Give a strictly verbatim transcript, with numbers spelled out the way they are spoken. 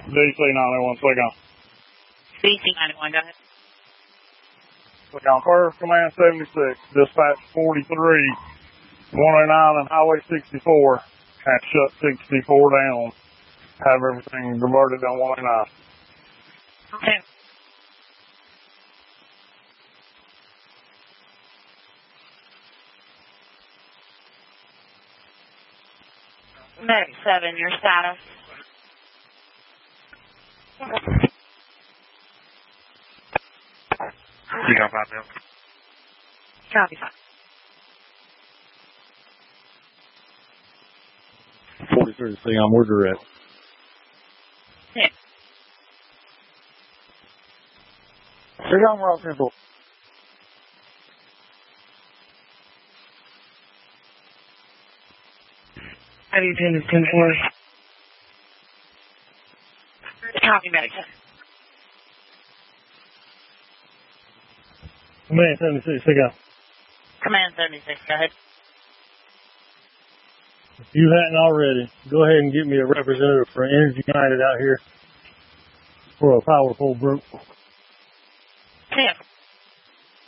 D C ninety-one, click on. D C ninety-one, go ahead. Click on First Command seventy-six, dispatch forty-three, one oh nine and Highway sixty-four, and shut sixty-four down. Have everything diverted on one oh nine. Okay. Medic seven, your status. You got five now. Copy five. forty-three, see on where you're at. Yeah. Click on Rock Central. Have you been ten four? Copy, medic seven. Command seventy-six, click on. Command seventy-six, go ahead. If you hadn't already, go ahead and get me a representative for Energy United out here for a power pole group. Yeah.